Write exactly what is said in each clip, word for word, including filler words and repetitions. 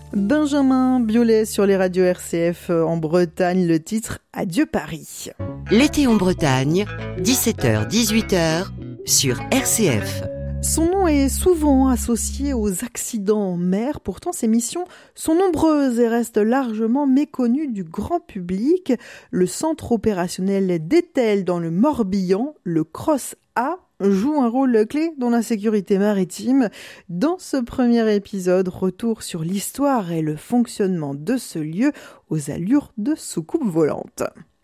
Benjamin Biolay sur les radios R C F en Bretagne, le titre « Adieu Paris ». L'été en Bretagne, dix-sept heures dix-huit heures sur R C F. Son nom est souvent associé aux accidents en mer. Pourtant, ses missions sont nombreuses et restent largement méconnues du grand public. Le centre opérationnel d'Étel dans le Morbihan, le CROSS A, joue un rôle clé dans la sécurité maritime. Dans ce premier épisode, retour sur l'histoire et le fonctionnement de ce lieu aux allures de soucoupe volante.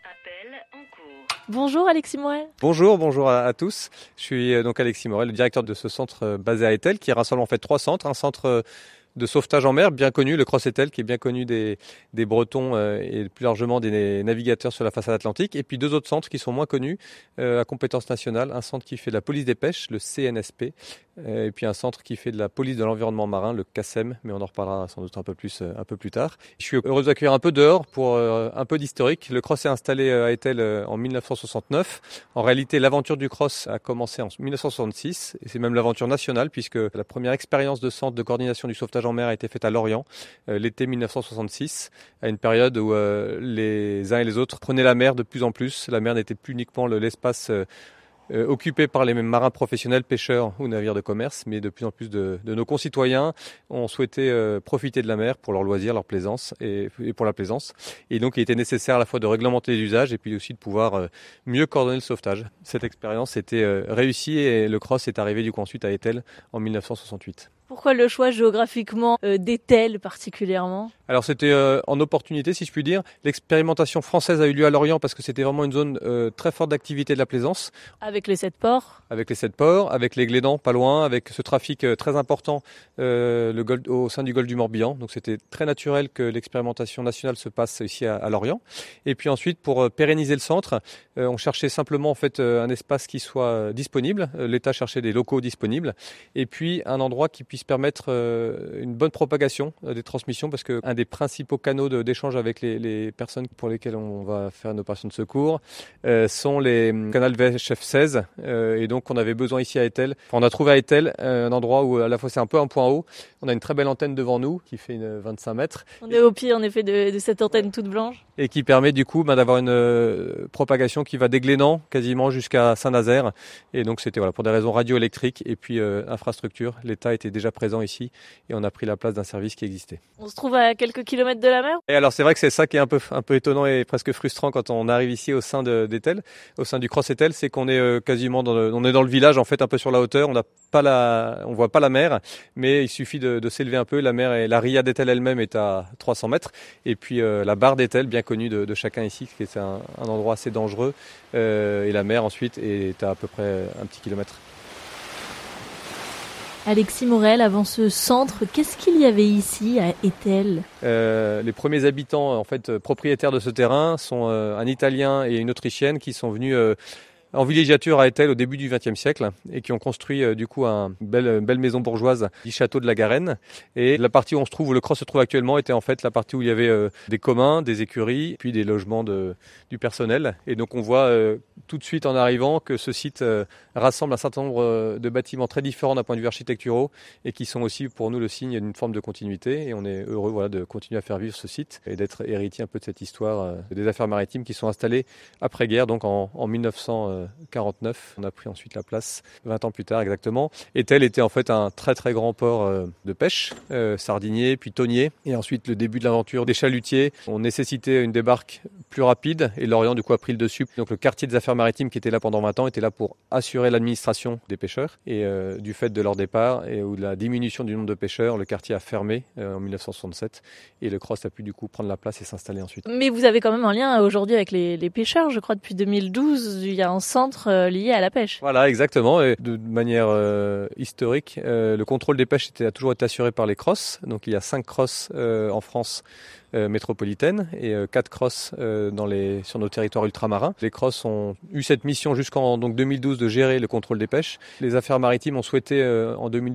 Bonjour Alexis Morel. Bonjour, bonjour à, à tous. Je suis donc Alexis Morel, le directeur de ce centre basé à Étel, qui rassemble en fait trois centres. Un centre de sauvetage en mer bien connu, le CROSS Étel, qui est bien connu des, des Bretons euh, et plus largement des navigateurs sur la façade atlantique. Et puis deux autres centres qui sont moins connus, euh, à compétence nationale. Un centre qui fait de la police des pêches, le C N S P, euh, et puis un centre qui fait de la police de l'environnement marin, le C A S E M, mais on en reparlera sans doute un peu plus, euh, un peu plus tard. Je suis heureux d'accueillir un peu dehors pour euh, un peu d'historique. Le CROSS est installé à Étel euh, en mille neuf cent soixante-neuf. En réalité, l'aventure du CROSS a commencé en mille neuf cent soixante-six, et c'est même l'aventure nationale, puisque la première expérience de centre de coordination du sauvetage en mer a été faite à Lorient, euh, l'été mille neuf cent soixante-six, à une période où euh, les uns et les autres prenaient la mer de plus en plus. La mer n'était plus uniquement le, l'espace euh, euh, occupé par les mêmes marins professionnels, pêcheurs ou navires de commerce, mais de plus en plus de, de nos concitoyens ont souhaité euh, profiter de la mer pour leur loisir, leur plaisance et, et pour la plaisance. Et donc il était nécessaire à la fois de réglementer les usages et puis aussi de pouvoir euh, mieux coordonner le sauvetage. Cette expérience était euh, réussie et le CROSS est arrivé du coup ensuite à Étel en mille neuf cent soixante-huit. Pourquoi le choix géographiquement euh, d'Étel particulièrement ? Alors c'était euh, en opportunité, si je puis dire. L'expérimentation française a eu lieu à Lorient parce que c'était vraiment une zone euh, très forte d'activité de la plaisance. Avec les sept ports ? Avec les sept ports, avec les Glédans, pas loin, avec ce trafic euh, très important euh, le golfe, au sein du golfe du Morbihan. Donc c'était très naturel que l'expérimentation nationale se passe ici à, à Lorient. Et puis ensuite, pour euh, pérenniser le centre, euh, on cherchait simplement en fait euh, un espace qui soit euh, disponible. Euh, L'État cherchait des locaux disponibles. Et puis un endroit qui puisse permettre euh, une bonne propagation euh, des transmissions, parce que un des principaux canaux de, d'échange avec les, les personnes pour lesquelles on va faire une opération de secours euh, sont les canaux V H F seize, euh, et donc on avait besoin ici à Étel. Enfin, on a trouvé à Étel euh, un endroit où à la fois c'est un peu un point haut, on a une très belle antenne devant nous qui fait une vingt-cinq mètres. On est au pied en effet de, de cette antenne toute blanche. Et qui permet du coup ben, d'avoir une euh, propagation qui va des Glénans quasiment jusqu'à Saint-Nazaire. Et donc c'était voilà, pour des raisons radioélectriques et puis euh, infrastructure. L'État était déjà présent ici et on a pris la place d'un service qui existait. On se trouve à quelques kilomètres de la mer ? Et alors c'est vrai que c'est ça qui est un peu, un peu étonnant et presque frustrant quand on arrive ici au sein de, d'Étel, au sein du CROSS Étel, c'est qu'on est euh, quasiment dans le, on est dans le village en fait, un peu sur la hauteur. On n'a pas la, on voit pas la mer, mais il suffit de, de s'élever un peu. La mer et la ria d'Étel elle-même est à trois cents mètres, et puis euh, la barre d'Étel, bien connue de, de chacun ici, qui est un, un endroit assez dangereux, euh, et la mer ensuite est à à peu près un petit kilomètre. Alexis Morel, avant ce centre, qu'est-ce qu'il y avait ici à Étel ? euh, Les premiers habitants, en fait, propriétaires de ce terrain, sont euh, un Italien et une Autrichienne qui sont venus euh, en villégiature à Étel au début du vingtième siècle et qui ont construit euh, du coup un belle, une belle maison bourgeoise du château de la Garenne. Et la partie où on se trouve, où le CROSS se trouve actuellement, était en fait la partie où il y avait euh, des communs, des écuries, puis des logements de, du personnel. Et donc on voit euh, tout de suite en arrivant que ce site euh, rassemble un certain nombre euh, de bâtiments très différents d'un point de vue architecturaux et qui sont aussi pour nous le signe d'une forme de continuité. Et on est heureux voilà, de continuer à faire vivre ce site et d'être héritier un peu de cette histoire euh, des affaires maritimes qui sont installées après-guerre, donc en, en mille neuf cent quarante-neuf. On a pris ensuite la place vingt ans plus tard exactement. Étel était en fait un très très grand port euh, de pêche, euh, sardinier puis thonier, et ensuite le début de l'aventure des chalutiers. On nécessitait une débarque plus rapide et Lorient du coup a pris le dessus. Donc le quartier des affaires maritimes qui était là pendant vingt ans était là pour assurer l'administration des pêcheurs, et euh, du fait de leur départ et ou de la diminution du nombre de pêcheurs, le quartier a fermé euh, en mille neuf cent soixante-sept et le CROSS a pu du coup prendre la place et s'installer ensuite. Mais vous avez quand même un lien aujourd'hui avec les, les pêcheurs, je crois depuis deux mille douze, il y a un centre euh, lié à la pêche. Voilà, exactement. Et de manière euh, historique, euh, le contrôle des pêches était, a toujours été assuré par les CROSS. Donc il y a cinq CROSS euh, en France euh, métropolitaine et euh, quatre CROSS euh, dans les, sur nos territoires ultramarins. Les CROSS ont eu cette mission jusqu'en donc, deux mille douze de gérer le contrôle des pêches. Les affaires maritimes ont souhaité euh, en deux mille douze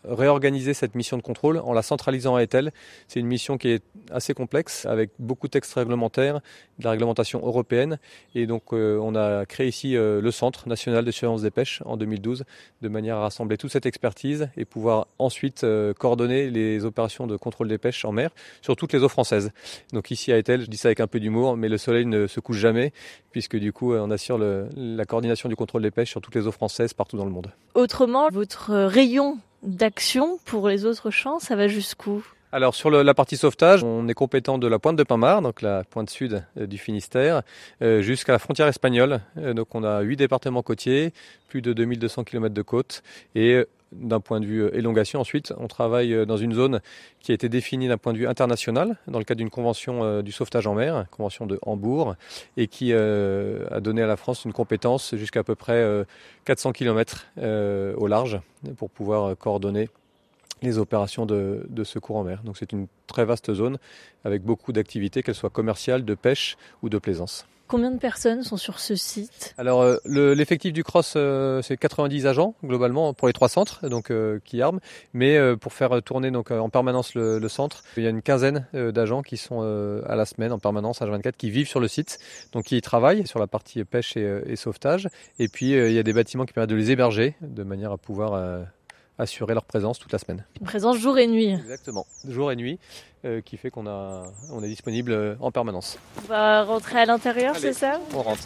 réorganiser cette mission de contrôle en la centralisant à Etel. C'est une mission qui est assez complexe, avec beaucoup de textes réglementaires, de la réglementation européenne. Et donc, euh, on a créé ici euh, le Centre national de surveillance des pêches en deux mille douze, de manière à rassembler toute cette expertise et pouvoir ensuite euh, coordonner les opérations de contrôle des pêches en mer sur toutes les eaux françaises. Donc ici à Etel, je dis ça avec un peu d'humour, mais le soleil ne se couche jamais, puisque du coup, on assure le, la coordination du contrôle des pêches sur toutes les eaux françaises partout dans le monde. Autrement, votre rayon d'action pour les autres champs, ça va jusqu'où ? Alors sur le, la partie sauvetage, on est compétent de la pointe de Pinmar, donc la pointe sud euh, du Finistère, euh, jusqu'à la frontière espagnole. Euh, donc on a huit départements côtiers, plus de deux mille deux cents kilomètres de côte. Et euh, d'un point de vue euh, élongation, ensuite, on travaille euh, dans une zone qui a été définie d'un point de vue international, dans le cadre d'une convention euh, du sauvetage en mer, convention de Hambourg, et qui euh, a donné à la France une compétence jusqu'à à peu près euh, quatre cents kilomètres euh, au large pour pouvoir euh, coordonner les opérations de, de secours en mer. Donc c'est une très vaste zone avec beaucoup d'activités, qu'elles soient commerciales, de pêche ou de plaisance. Combien de personnes sont sur ce site ? Alors euh, le, l'effectif du CROSS, euh, c'est quatre-vingt-dix agents globalement pour les trois centres donc euh, qui arment, mais euh, pour faire tourner donc en permanence le, le centre, il y a une quinzaine euh, d'agents qui sont euh, à la semaine en permanence H vingt-quatre, qui vivent sur le site, donc qui y travaillent sur la partie pêche et, et sauvetage. Et puis euh, il y a des bâtiments qui permettent de les héberger de manière à pouvoir euh, assurer leur présence toute la semaine. Une présence jour et nuit. Exactement, jour et nuit, euh, qui fait qu'on a, on est disponible euh, en permanence. On va rentrer à l'intérieur, Allez, c'est ça ? On rentre.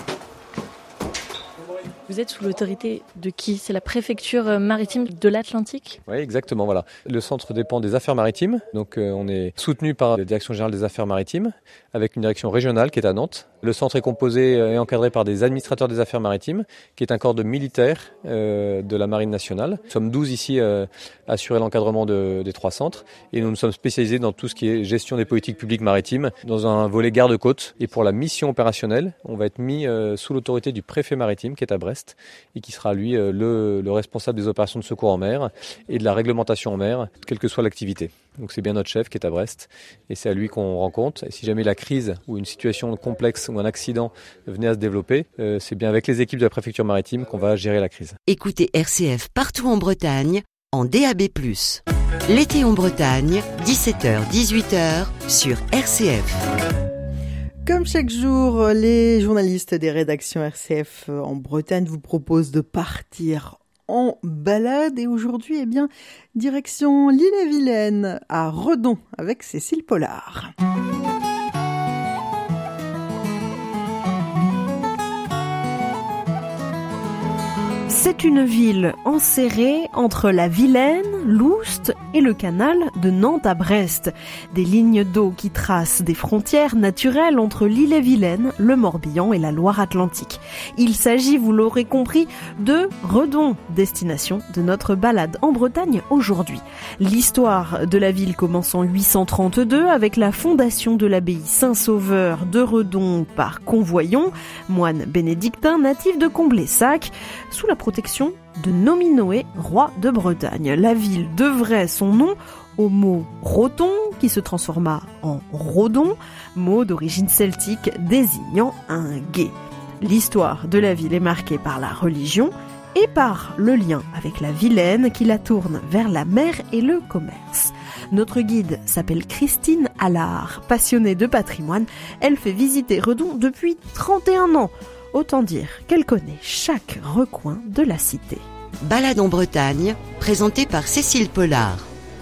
Vous êtes sous l'autorité de qui ? C'est la préfecture maritime de l'Atlantique ? Oui, exactement, voilà. Le centre dépend des affaires maritimes, donc euh, on est soutenu par la Direction générale des affaires maritimes, avec une direction régionale qui est à Nantes. Le centre est composé et encadré par des administrateurs des affaires maritimes, qui est un corps de militaires euh, de la Marine nationale. Nous sommes douze ici euh, à assurer l'encadrement de, des trois centres, et nous nous sommes spécialisés dans tout ce qui est gestion des politiques publiques maritimes, dans un volet garde-côte. Et pour la mission opérationnelle, on va être mis euh, sous l'autorité du préfet maritime, qui est à Brest, et qui sera lui euh, le, le responsable des opérations de secours en mer et de la réglementation en mer, quelle que soit l'activité. Donc c'est bien notre chef qui est à Brest, et c'est à lui qu'on rend compte. Et si jamais la crise ou une situation complexe ou un accident venait à se développer, euh, c'est bien avec les équipes de la préfecture maritime qu'on va gérer la crise. Écoutez R C F partout en Bretagne, en D A B plus. L'été en Bretagne, dix-sept heures dix-huit heures sur R C F. Comme chaque jour, les journalistes des rédactions R C F en Bretagne vous proposent de partir en balade. Et aujourd'hui, eh bien, direction l'Île-et-Vilaine, à Redon, avec Cécile Pollard. C'est une ville enserrée entre la Vilaine, l'Oust et le canal de Nantes à Brest. Des lignes d'eau qui tracent des frontières naturelles entre l'Île-et-Vilaine, le Morbihan et la Loire-Atlantique. Il s'agit, vous l'aurez compris, de Redon, destination de notre balade en Bretagne aujourd'hui. L'histoire de la ville commence en huit cent trente-deux avec la fondation de l'abbaye Saint-Sauveur de Redon par Convoyon, moine bénédictin natif de Comblaissac, sous la protection de Nominoé, roi de Bretagne. La ville devrait son nom au mot roton qui se transforma en Rodon, mot d'origine celtique désignant un gué. L'histoire de la ville est marquée par la religion et par le lien avec la Vilaine qui la tourne vers la mer et le commerce. Notre guide s'appelle Christine Allard. Passionnée de patrimoine, elle fait visiter Redon depuis trente et un ans. Autant dire qu'elle connaît chaque recoin de la cité. Balade en Bretagne, présentée par Cécile Pollard.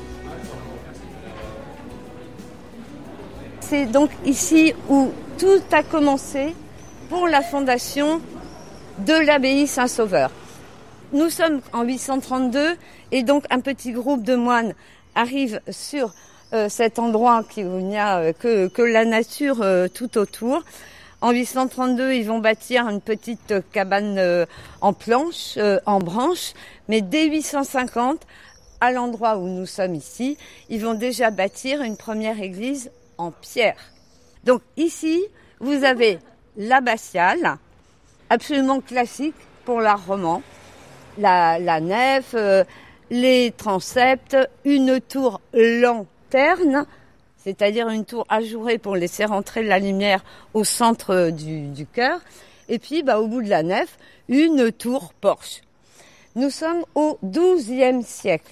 C'est donc ici où tout a commencé pour la fondation de l'abbaye Saint-Sauveur. Nous sommes en huit cent trente-deux et donc un petit groupe de moines arrive sur euh, cet endroit où il n'y a euh, que, que la nature euh, tout autour. En huit cent trente-deux, ils vont bâtir une petite cabane euh, en planche, euh, en branche, mais dès huit cent cinquante, à l'endroit où nous sommes ici, ils vont déjà bâtir une première église en pierre. Donc ici, vous avez l'abbatiale, absolument classique pour l'art roman, la, la nef, euh, les transepts, une tour lanterne, c'est-à-dire une tour ajourée pour laisser rentrer la lumière au centre du, du chœur. Et puis, bah, au bout de la nef, une tour porche. Nous sommes au douzième siècle.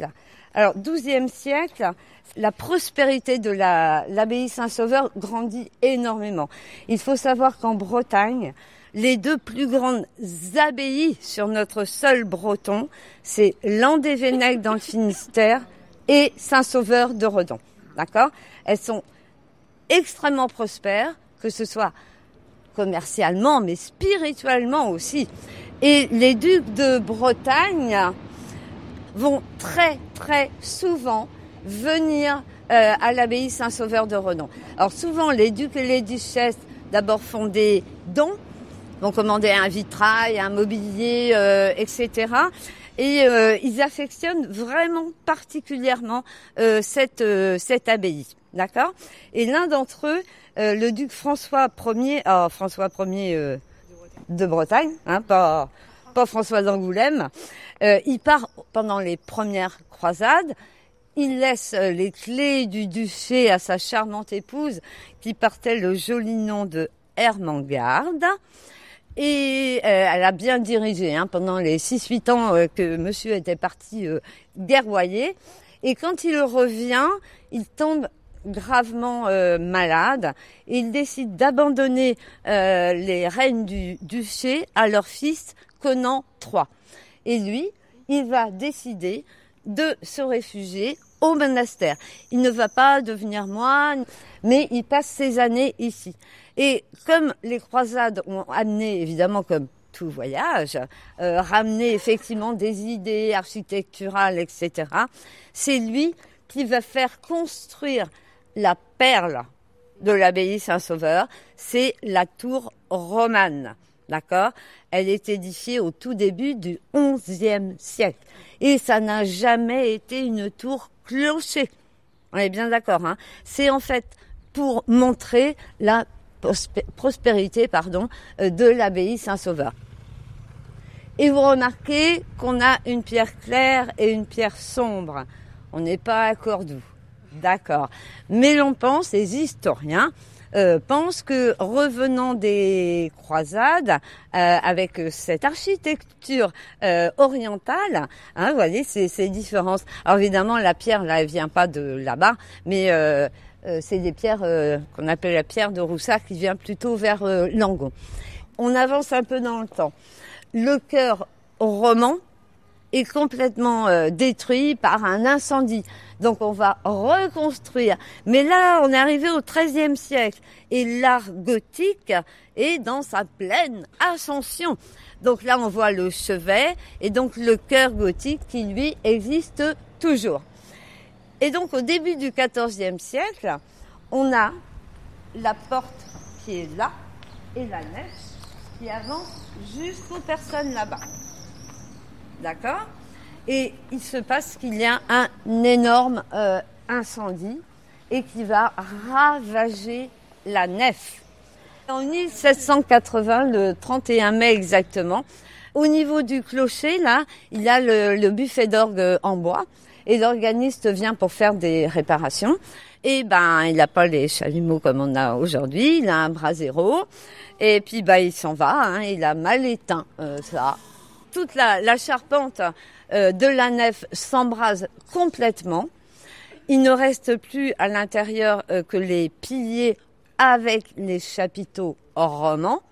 Alors, douzième siècle, la prospérité de la, l'abbaye Saint-Sauveur grandit énormément. Il faut savoir qu'en Bretagne, les deux plus grandes abbayes sur notre sol breton, c'est Landévennec dans le Finistère et Saint-Sauveur de Redon. D'accord ? Elles sont extrêmement prospères, que ce soit commercialement, mais spirituellement aussi. Et les ducs de Bretagne vont très, très souvent venir euh, à l'abbaye Saint-Sauveur de Redon. Alors souvent, les ducs et les duchesses d'abord font des dons, vont commander un vitrail, un mobilier, euh, et cetera. Et euh, ils affectionnent vraiment particulièrement euh, cette, euh, cette abbaye. D'accord ? Et l'un d'entre eux, euh, le duc François Ier, oh, François Ier euh, de Bretagne, hein, pas, pas François d'Angoulême, euh, il part pendant les premières croisades. Il laisse les clés du duché à sa charmante épouse qui portait le joli nom de Ermengarde. Et euh, elle a bien dirigé hein, pendant les six huit ans euh, que monsieur était parti euh, guerroyer. Et quand il revient, il tombe gravement euh, malade et il décide d'abandonner euh, les rênes du duché à leur fils Conan trois. Et lui, il va décider de se réfugier au monastère. Il ne va pas devenir moine, mais il passe ses années ici. Et comme les croisades ont amené, évidemment, comme tout voyage, euh, ramené effectivement des idées architecturales, et cetera, c'est lui qui va faire construire la perle de l'abbaye Saint-Sauveur, c'est la tour romane. D'accord ? Elle est édifiée au tout début du onzième siècle. Et ça n'a jamais été une tour clocher. On est bien d'accord, hein ? C'est en fait pour montrer la prospérité pardon, de l'abbaye Saint-Sauveur. Et vous remarquez qu'on a une pierre claire et une pierre sombre. On n'est pas à Cordoue. D'accord. Mais l'on pense, les historiens, Euh, pense que revenant des croisades euh, avec cette architecture euh, orientale, hein, vous voyez ces, ces différences. Alors évidemment la pierre là elle vient pas de là-bas, mais euh, euh, c'est des pierres euh, qu'on appelle la pierre de Roussac qui vient plutôt vers euh, Langon. On avance un peu dans le temps. Le chœur roman est complètement euh, détruit par un incendie. Donc on va reconstruire. Mais là, on est arrivé au treizième siècle et l'art gothique est dans sa pleine ascension. Donc là, on voit le chevet et donc le chœur gothique qui, lui, existe toujours. Et donc au début du quatorzième siècle, on a la porte qui est là et la nef qui avance jusqu'aux personnes là-bas. D'accord ? Et il se passe qu'il y a un énorme euh, incendie et qui va ravager la nef. En mille sept cent quatre-vingts, le trente et un mai exactement, au niveau du clocher, là, il y a le, le buffet d'orgue en bois et l'organiste vient pour faire des réparations. Et ben, il n'a pas les chalumeaux comme on a aujourd'hui, il a un brasero et puis ben, il s'en va, hein, il a mal éteint euh, ça. Toute la, la charpente euh, de la nef s'embrase complètement. Il ne reste plus à l'intérieur euh, que les piliers avec les chapiteaux romans.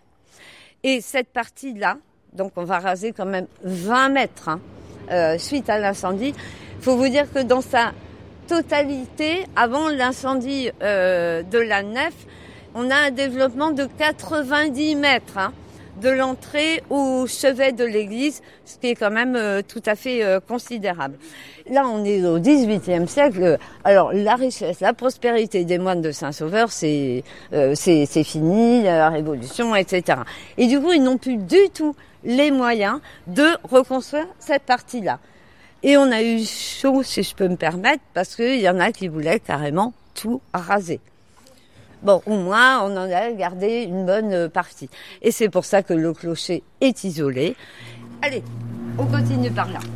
Et cette partie-là, donc on va raser quand même vingt mètres hein, euh, suite à l'incendie. Il faut vous dire que dans sa totalité, avant l'incendie euh, de la nef, on a un développement de quatre-vingt-dix mètres. Hein, de l'entrée au chevet de l'église, ce qui est quand même euh, tout à fait euh, considérable. Là, on est au dix-huitième siècle. Alors, la richesse, la prospérité des moines de Saint-Sauveur, c'est, euh, c'est, c'est fini, la Révolution, et cetera. Et du coup, ils n'ont plus du tout les moyens de reconstruire cette partie-là. Et on a eu chaud, si je peux me permettre, parce qu'il y en a qui voulaient carrément tout raser. Bon, au moins, on en a gardé une bonne partie. Et c'est pour ça que le clocher est isolé. Allez, on continue par là.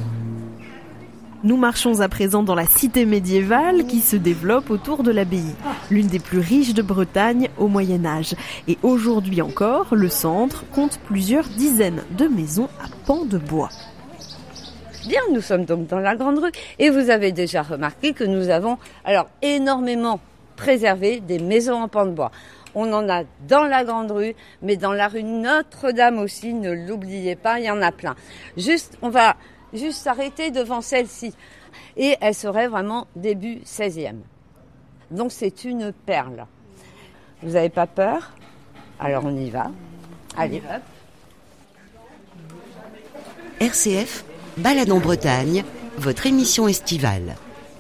Nous marchons à présent dans la cité médiévale qui se développe autour de l'abbaye, l'une des plus riches de Bretagne au Moyen-Âge. Et aujourd'hui encore, le centre compte plusieurs dizaines de maisons à pans de bois. Bien, nous sommes donc dans la Grande Rue et vous avez déjà remarqué que nous avons alors énormément préservé des maisons en pan de bois. On en a dans la Grande Rue, mais dans la rue Notre-Dame aussi, ne l'oubliez pas, il y en a plein. Juste, on va juste s'arrêter devant celle-ci et elle serait vraiment début seizième. Donc c'est une perle. Vous n'avez pas peur? Alors on y va. Allez, hop. R C F, Balade en Bretagne, votre émission estivale.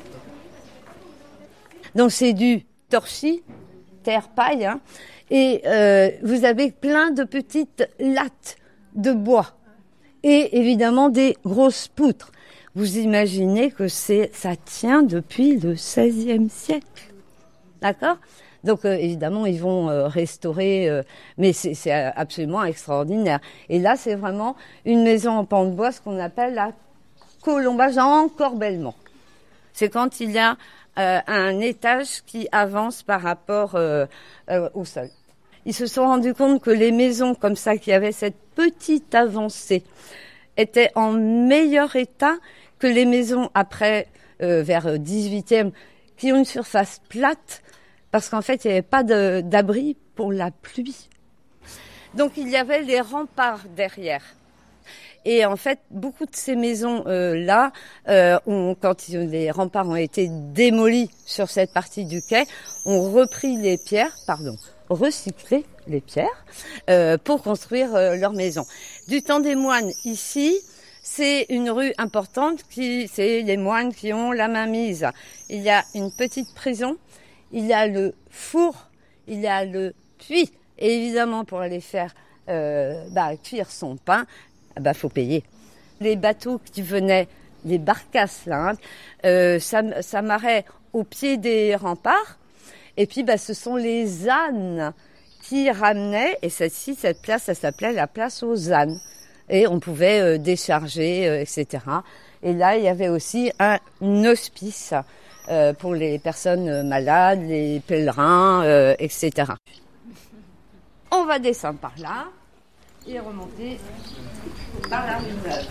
Donc c'est du torchis, terre paille, hein, et euh, vous avez plein de petites lattes de bois et évidemment des grosses poutres. Vous imaginez que c'est, ça tient depuis le seizième siècle, d'accord? Donc euh, évidemment ils vont euh, restaurer, euh, mais c'est, c'est absolument extraordinaire. Et là c'est vraiment une maison en pan de bois, ce qu'on appelle la colombage en corbellement. C'est quand il y a euh, un étage qui avance par rapport euh, euh, au sol. Ils se sont rendus compte que les maisons comme ça, qui avaient cette petite avancée, étaient en meilleur état que les maisons après, euh, vers dix-huitième, qui ont une surface plate, parce qu'en fait, il n'y avait pas de, d'abri pour la pluie. Donc, il y avait les remparts derrière. Et en fait, beaucoup de ces maisons-là, euh, ont, quand les remparts ont été démolis sur cette partie du quai, ont repris les pierres, pardon, recyclé les pierres, euh, pour construire euh, leurs maisons. Du temps des moines, ici, c'est une rue importante, qui, c'est les moines qui ont la main mise. Il y a une petite prison, il y a le four, il y a le puits. Et évidemment, pour aller faire euh, bah, cuire son pain, bah faut payer. Les bateaux qui venaient, les barcasses là, hein, euh, ça, ça marrait au pied des remparts. Et puis, bah, ce sont les ânes qui ramenaient. Et celle-ci, cette place, ça s'appelait la place aux ânes. Et on pouvait euh, décharger, euh, et cetera. Et là, il y avait aussi un hospice euh, pour les personnes malades, les pèlerins, euh, et cetera. On va descendre par là et remonter par la rue Neuve.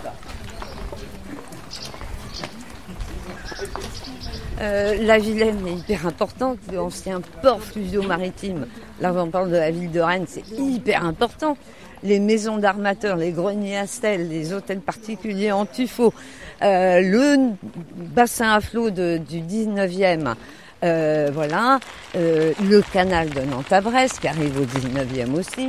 Euh, la Vilaine est hyper importante, l'ancien port fluvio-maritime. Là, on parle de la ville de Rennes, c'est hyper important. Les maisons d'armateurs, les greniers à stèles, les hôtels particuliers en tuffeau, euh, le bassin à flot de, du dix-neuvième, euh, voilà, euh, le canal de Nantes à Brest qui arrive au dix-neuvième aussi.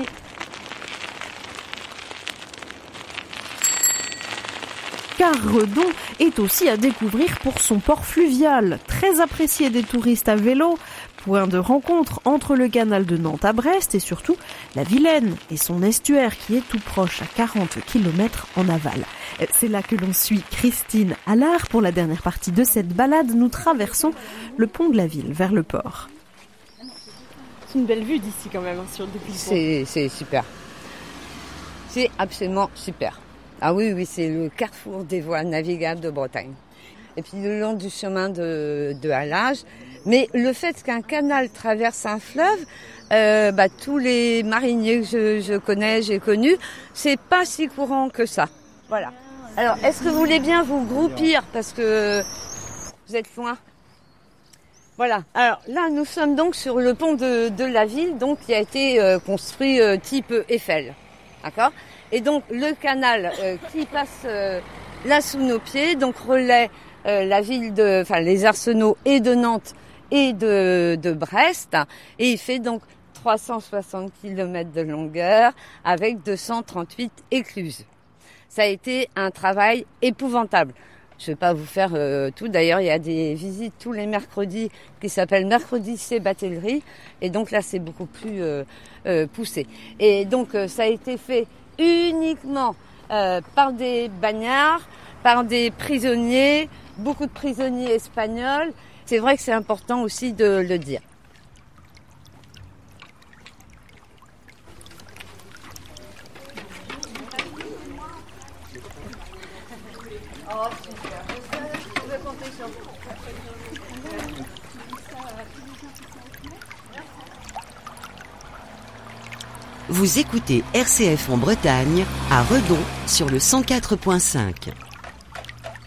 Car Redon est aussi à découvrir pour son port fluvial, très apprécié des touristes à vélo, point de rencontre entre le canal de Nantes à Brest et surtout la Vilaine et son estuaire qui est tout proche à quarante kilomètres en aval. C'est là que l'on suit Christine Allard pour la dernière partie de cette balade. Nous traversons le pont de la ville vers le port. C'est une belle vue d'ici quand même, hein, sur depuis le pont. C'est, c'est super. C'est absolument super. Ah oui, oui, c'est le carrefour des voies navigables de Bretagne. Et puis le long du chemin de, de halage. Mais le fait qu'un canal traverse un fleuve, euh, bah, tous les mariniers que je, je connais, j'ai connus, c'est pas si courant que ça. Voilà. Alors, est-ce que vous voulez bien vous groupir parce que vous êtes loin? Voilà. Alors là, nous sommes donc sur le pont de, de la ville, donc qui a été euh, construit euh, type Eiffel. D'accord? Et donc le canal euh, qui passe euh, là sous nos pieds, donc relaie euh, la ville de, enfin les arsenaux et de Nantes et de, de Brest, et il fait donc trois cent soixante kilomètres de longueur avec deux cent trente-huit écluses. Ça a été un travail épouvantable. Je vais pas vous faire euh, tout. D'ailleurs, il y a des visites tous les mercredis qui s'appellent Mercredi C Batellerie, et donc là c'est beaucoup plus euh, euh, poussé. Et donc euh, ça a été fait uniquement euh, par des bagnards, par des prisonniers, beaucoup de prisonniers espagnols. C'est vrai que c'est important aussi de le dire. Oh, super. Je vais compter sur vous. Vous écoutez R C F en Bretagne, à Redon, sur le cent quatre point cinq.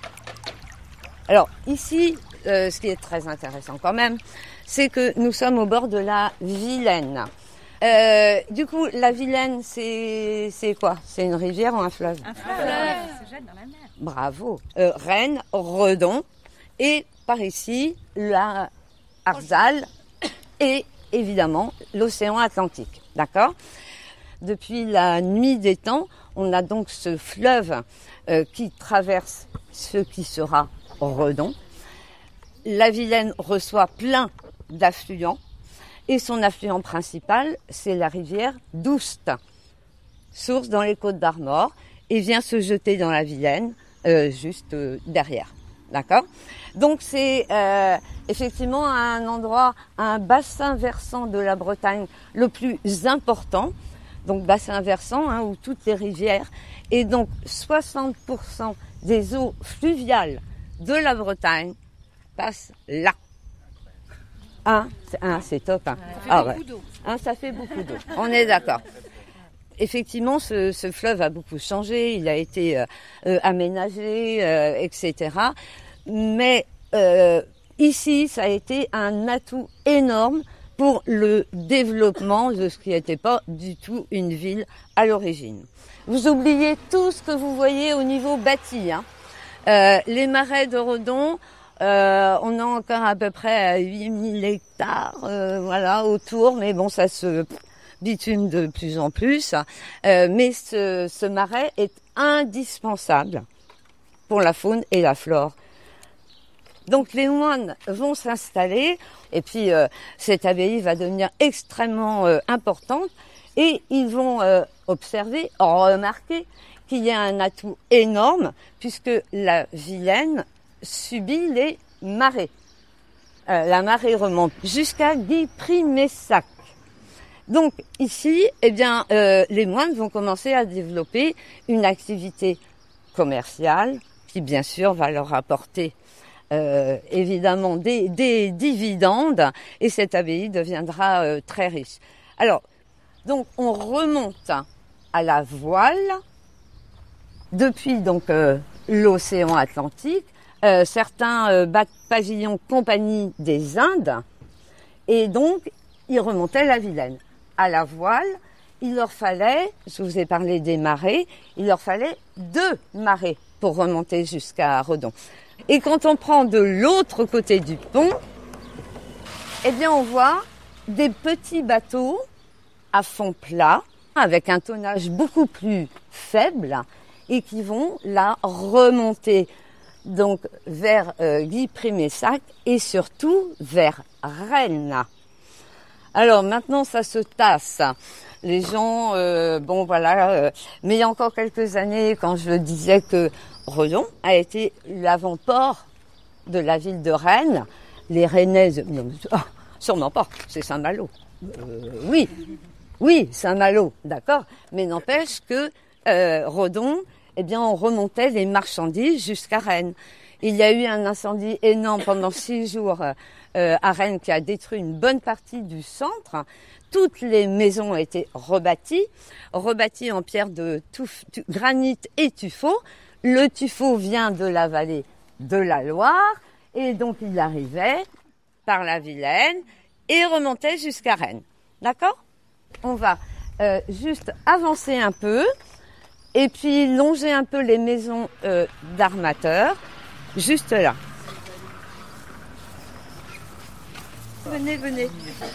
Alors ici, euh, ce qui est très intéressant quand même, c'est que nous sommes au bord de la Vilaine. Euh, du coup, la Vilaine, c'est c'est quoi? C'est une rivière ou un fleuve? Un fleuve, ça se jette dans la mer. Bravo. Euh, Rennes, Redon, et par ici, la Arzal et évidemment l'océan Atlantique. D'accord? Depuis la nuit des temps, on a donc ce fleuve euh, qui traverse ce qui sera Redon. La Vilaine reçoit plein d'affluents et son affluent principal, c'est la rivière d'Oust, source dans les Côtes d'Armor, et vient se jeter dans la Vilaine euh, juste euh, derrière. D'accord? Donc c'est euh, effectivement un endroit, un bassin versant de la Bretagne le plus important. Donc bassin versant hein, où toutes les rivières, et donc soixante pour cent des eaux fluviales de la Bretagne passent là. Hein, c'est, hein, c'est top. Hein. Ça fait ah, beaucoup ouais. d'eau. Hein, ça fait beaucoup d'eau. On est d'accord. Effectivement, ce, ce fleuve a beaucoup changé, il a été euh, euh, aménagé, euh, et cetera. Mais euh, ici, ça a été un atout énorme pour le développement de ce qui n'était pas du tout une ville à l'origine. Vous oubliez tout ce que vous voyez au niveau bâti. Hein. Euh, les marais de Redon, euh, on a encore à peu près huit mille hectares euh, voilà, autour, mais bon, ça se bitume de plus en plus. Euh, mais ce, ce marais est indispensable pour la faune et la flore. Donc les moines vont s'installer et puis euh, cette abbaye va devenir extrêmement euh, importante et ils vont euh, observer, remarquer qu'il y a un atout énorme puisque la Vilaine subit les marées. Euh, la marée remonte jusqu'à Guipry-Messac. Donc ici, eh bien, euh, les moines vont commencer à développer une activité commerciale qui bien sûr va leur apporter Euh, évidemment des, des dividendes et cette abbaye deviendra euh, très riche. Alors, donc on remonte à la voile depuis donc euh, l'océan Atlantique. Euh, certains euh, battent pavillon Compagnie des Indes et donc ils remontaient la Vilaine. À la voile, il leur fallait, je vous ai parlé des marées, il leur fallait deux marées pour remonter jusqu'à Redon. Et quand on prend de l'autre côté du pont, eh bien on voit des petits bateaux à fond plat, avec un tonnage beaucoup plus faible, et qui vont là remonter donc vers euh, Guipry-Messac et surtout vers Rennes. Alors maintenant ça se tasse. Les gens, euh, bon voilà, euh, mais il y a encore quelques années, quand je disais que Redon a été l'avant-port de la ville de Rennes, les Rennais, non, oh, sûrement pas, c'est Saint-Malo. Euh, oui, oui, Saint-Malo, d'accord, mais n'empêche que euh, Redon, eh bien, on remontait les marchandises jusqu'à Rennes. Il y a eu un incendie énorme pendant six jours euh, à Rennes qui a détruit une bonne partie du centre. Toutes les maisons ont été rebâties, rebâties en pierre de touf, tu, granit et tuffeau. Le tuffeau vient de la vallée de la Loire et donc il arrivait par la Vilaine et remontait jusqu'à Rennes. D'accord ? On va euh, juste avancer un peu et puis longer un peu les maisons euh, d'armateurs, juste là. Venez, venez.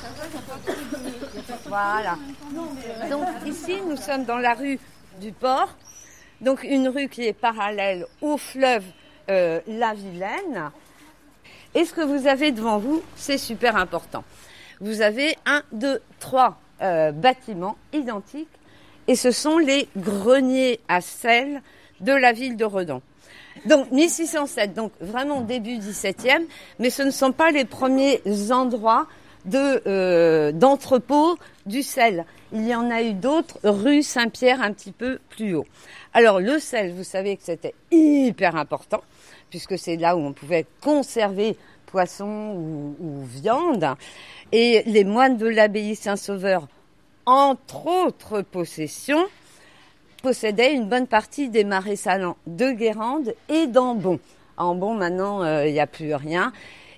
Voilà. Donc ici, nous sommes dans la rue du Port. Donc une rue qui est parallèle au fleuve euh, la Vilaine. Et ce que vous avez devant vous, c'est super important. Vous avez un, deux, trois euh, bâtiments identiques et ce sont les greniers à sel de la ville de Redon. Donc mille six cent sept, donc vraiment début dix-septième, mais ce ne sont pas les premiers endroits de euh, d'entrepôt du sel. Il y en a eu d'autres, rue Saint-Pierre un petit peu plus haut. Alors le sel, vous savez que c'était hyper important, puisque c'est là où on pouvait conserver poisson ou, ou viande. Et les moines de l'abbaye Saint-Sauveur, entre autres possessions, possédaient une bonne partie des marais salants de Guérande et d'Ambon. En bon, maintenant, il euh, n'y a plus rien.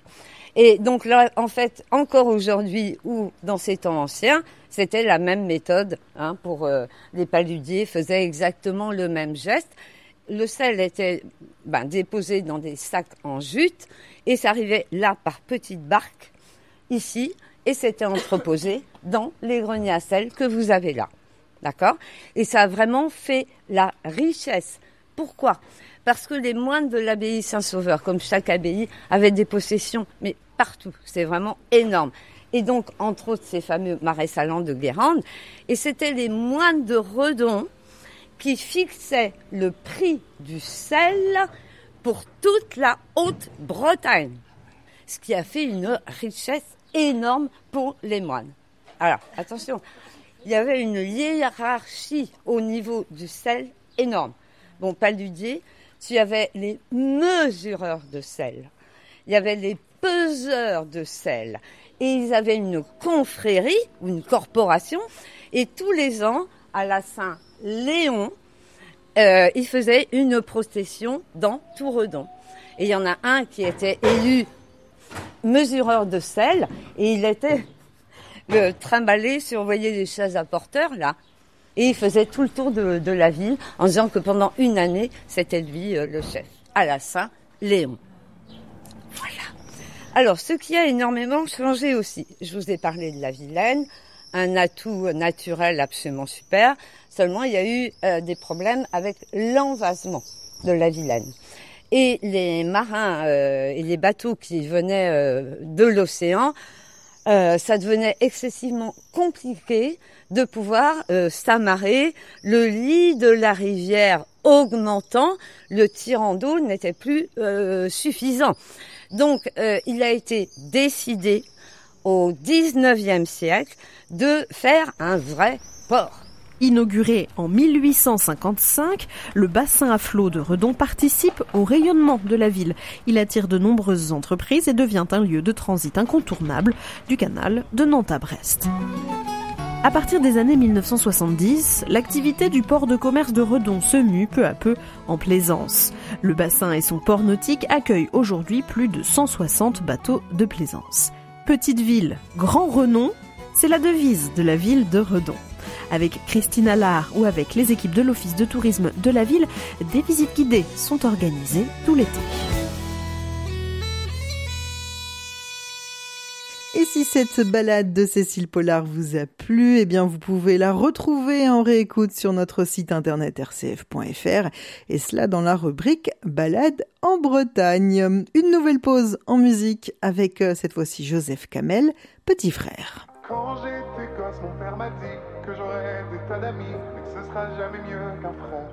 Et donc là, en fait, encore aujourd'hui ou dans ces temps anciens, c'était la même méthode hein, pour euh, les paludiers, faisaient exactement le même geste. Le sel était ben, déposé dans des sacs en jute et ça arrivait là par petites barques, ici, et c'était entreposé dans les greniers à sel que vous avez là. D'accord ? Et ça a vraiment fait la richesse. Pourquoi ? Parce que les moines de l'abbaye Saint-Sauveur, comme chaque abbaye, avaient des possessions, mais partout. C'est vraiment énorme. Et donc, entre autres, ces fameux marais salants de Guérande. Et c'était les moines de Redon qui fixaient le prix du sel pour toute la Haute-Bretagne. Ce qui a fait une richesse énorme pour les moines. Alors, attention, il y avait une hiérarchie au niveau du sel énorme. Bon, paludier, tu avais les mesureurs de sel, il y avait les peseurs de sel, et ils avaient une confrérie, ou une corporation, et tous les ans, à la Saint-Léon, euh, ils faisaient une procession dans tout Redon. Et il y en a un qui était élu mesureur de sel, et il était le trimballé sur, vous voyez, les chaises à porteurs, là. Et il faisait tout le tour de, de la ville en disant que pendant une année, c'était lui euh, le chef, à la Saint-Léon. Voilà. Alors, ce qui a énormément changé aussi, je vous ai parlé de la Vilaine, un atout naturel absolument super, seulement il y a eu euh, des problèmes avec l'envasement de la Vilaine. Et les marins euh, et les bateaux qui venaient euh, de l'océan, euh, ça devenait excessivement compliqué de pouvoir euh, s'amarrer. Le lit de la rivière augmentant, le tirant d'eau n'était plus euh, suffisant. Donc, euh, il a été décidé au dix-neuvième siècle de faire un vrai port. Inauguré en mille huit cent cinquante-cinq, le bassin à flot de Redon participe au rayonnement de la ville. Il attire de nombreuses entreprises et devient un lieu de transit incontournable du canal de Nantes à Brest. À partir des années mille neuf cent soixante-dix, l'activité du port de commerce de Redon se mue peu à peu en plaisance. Le bassin et son port nautique accueillent aujourd'hui plus de cent soixante bateaux de plaisance. Petite ville, grand renom, c'est la devise de la ville de Redon. Avec Christine Allard ou avec les équipes de l'Office de tourisme de la ville, des visites guidées sont organisées tout l'été. Et si cette balade de Cécile Pollard vous a plu, eh bien vous pouvez la retrouver en réécoute sur notre site internet r c f point f r, et cela dans la rubrique Balade en Bretagne. Une nouvelle pause en musique avec euh, cette fois-ci Joseph Kamel, Petit Frère. Quand j'étais gosse, mon père m'a dit que j'aurais des tas d'amis, mais que ce sera jamais mieux qu'un frère.